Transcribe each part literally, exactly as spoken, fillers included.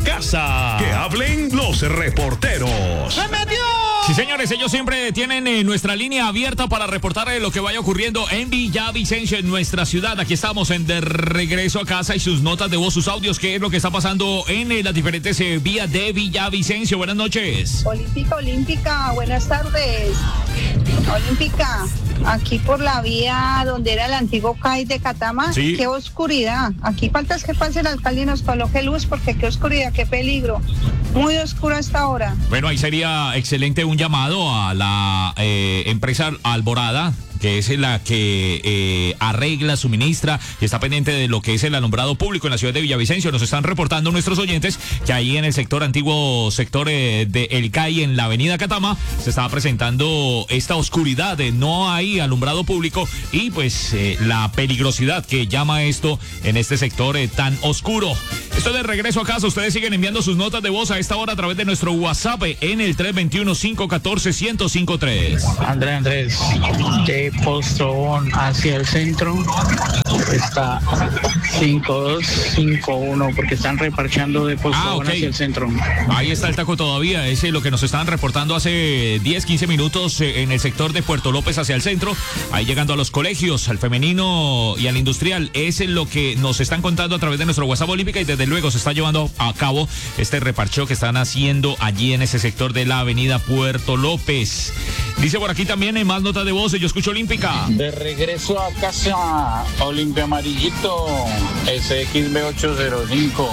casa. Que hablen los reporteros. ¡Se metió! Sí, señores, ellos siempre tienen eh, nuestra línea abierta para reportar eh, lo que vaya ocurriendo en Villavicencio, en nuestra ciudad. Aquí estamos en De Regreso a Casa y sus notas de voz, sus audios, qué es lo que está pasando en eh, las diferentes eh, vías de Villavicencio. Buenas noches. Olímpica, Olímpica, buenas tardes. Olímpica, aquí por la vía donde era el antiguo C A I de Catama, sí. Qué oscuridad. Aquí falta es que pase el alcalde y nos coloque luz, porque qué oscuridad, qué peligro. Muy oscura a esta hora. Bueno, ahí sería excelente un llamado a la eh, empresa Alborada, que es la que eh, arregla, suministra y está pendiente de lo que es el alumbrado público en la ciudad de Villavicencio. Nos están reportando nuestros oyentes que ahí en el sector antiguo, sector eh, de El C A I, en la avenida Catama, se estaba presentando esta oscuridad, de no hay alumbrado público y pues eh, la peligrosidad que llama esto en este sector eh, tan oscuro. Esto De Regreso a Casa, ustedes siguen enviando sus notas de voz a esta hora a través de nuestro WhatsApp en el tres dos uno, cinco uno cuatro, uno cero cinco tres. Andrés, Andrés, de Postobón hacia el centro está cinco dos cinco uno porque están reparchando de Postobón ah, okay. hacia el centro. Ahí está el taco todavía, ese es lo que nos estaban reportando hace diez, quince minutos en el sector de Puerto López hacia el centro, ahí llegando a los colegios, al femenino y al industrial. Ese es lo que nos están contando a través de nuestro WhatsApp Olímpica y desde luego se está llevando a cabo este reparcheo que están haciendo allí en ese sector de la avenida Puerto López. Dice por aquí también en más notas de voz, yo escucho Olímpica. De regreso a casa, Olimpia Amarillito, S X B ocho cero cinco.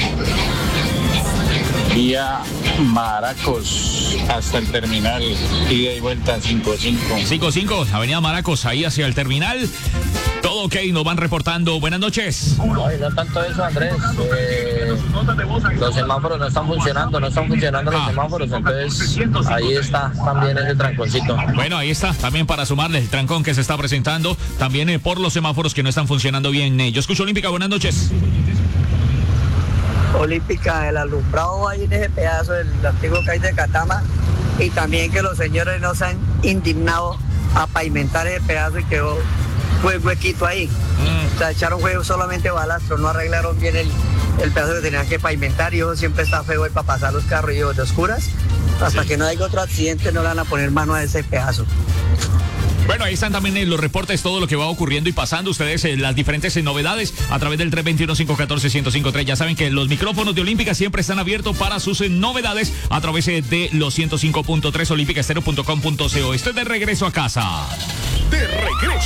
Vía Maracos hasta el terminal, ida y vuelta cinco cinco. cinco cinco, avenida Maracos, ahí hacia el terminal. Todo ok, nos van reportando. Buenas noches. Ay, no tanto eso, Andrés. Eh, los semáforos no están funcionando, no están funcionando los ah. semáforos, entonces ahí está también ese tranconcito. Bueno, ahí está, también para sumarle el trancón que se está presentando, también eh, por los semáforos que no están funcionando bien. Eh, yo escucho Olímpica, buenas noches. Olímpica, el alumbrado ahí en ese pedazo del antiguo C A I de Catama, y también que los señores no se han indignado a pavimentar ese pedazo y quedó fue huequito ahí. Mm. O sea, echaron juego solamente balastro, no arreglaron bien el, el pedazo que tenían que pavimentar, y eso siempre está feo ahí para pasar los carros y de oscuras. Hasta sí. que no haya otro accidente no le van a poner mano a ese pedazo. Bueno, ahí están también eh, los reportes, todo lo que va ocurriendo y pasando. Ustedes eh, las diferentes eh, novedades a través del tres dos uno, cinco uno cuatro, uno cero cinco tres. Ya saben que los micrófonos de Olímpica siempre están abiertos para sus eh, novedades a través eh, de los ciento cinco punto tres olímpica estéreo punto com punto co. Estoy de regreso a casa. De regreso.